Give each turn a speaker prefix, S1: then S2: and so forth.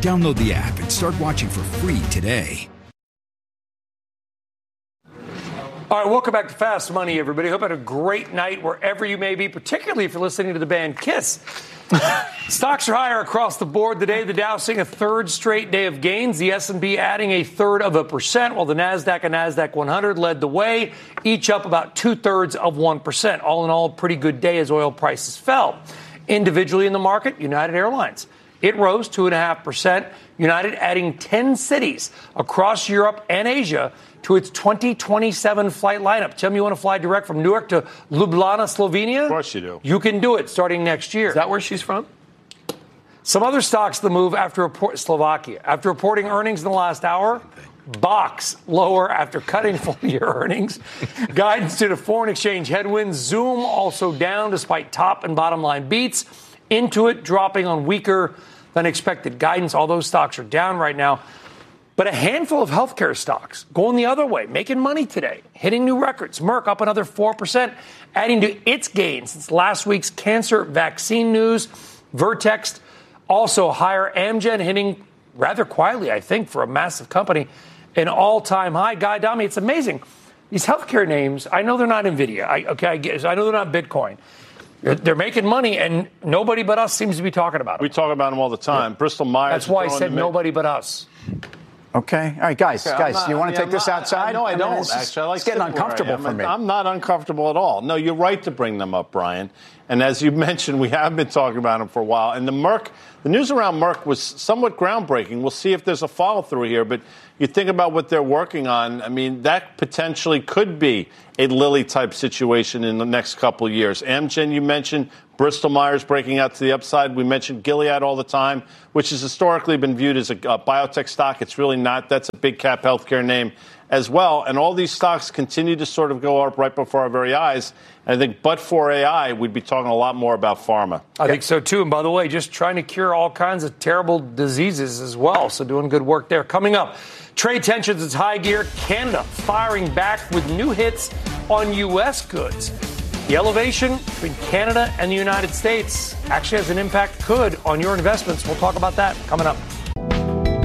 S1: Download the app and start watching for free today.
S2: All right, welcome back to Fast Money, everybody. Hope you had a great night wherever you may be, particularly if you're listening to the band Kiss. Stocks are higher across the board today. The Dow seeing a third straight day of gains. The S&P adding 0.33%, while the Nasdaq and Nasdaq 100 led the way, each up about 0.2%. All in all, a pretty good day as oil prices fell. Individually in the market, United Airlines. It rose 2.5%. United adding 10 cities across Europe and Asia to its 2027 flight lineup. Tell me you want to fly direct from Newark to Ljubljana, Slovenia?
S3: Of course you do.
S2: You can do it starting next year.
S4: Is that where she's from?
S2: Some other stocks the move after Slovakia. After reporting earnings in the last hour, Box lower after cutting full-year earnings. Guidance due to foreign exchange headwinds. Zoom also down despite top and bottom line beats. Intuit dropping on weaker than expected guidance. All those stocks are down right now. But a handful of healthcare stocks going the other way, making money today, hitting new records. Merck up another 4%, adding to its gains since last week's cancer vaccine news. Vertex also higher. Amgen hitting rather quietly, I think, for a massive company, an all-time high. Guy Adami, it's amazing. These healthcare names, I know they're not NVIDIA. I know they're not Bitcoin. They're making money, and nobody but us seems to be talking about them.
S3: We talk about them all the time. Yeah. Bristol Myers.
S2: That's why I said nobody but us.
S5: Okay. All right, guys, you want to take this outside?
S3: No, I don't, actually.
S5: It's getting uncomfortable for me.
S3: I'm not uncomfortable at all. No, you're right to bring them up, Brian. And as you mentioned, we have been talking about them for a while. And the news around Merck was somewhat groundbreaking. We'll see if there's a follow-through here. But you think about what they're working on. I mean, that potentially could be a Lilly-type situation in the next couple of years. Amgen, you mentioned. Bristol Myers breaking out to the upside. We mentioned Gilead all the time, which has historically been viewed as a biotech stock. It's really not. That's a big cap healthcare name as well. And all these stocks continue to sort of go up right before our very eyes. And I think but for AI, we'd be talking a lot more about pharma.
S2: I think so, too. And by the way, just trying to cure all kinds of terrible diseases as well. So doing good work there. Coming up, trade tensions is high gear. Canada firing back with new hits on U.S. goods. The elevation between Canada and the United States actually has an impact, could, on your investments. We'll talk about that coming up.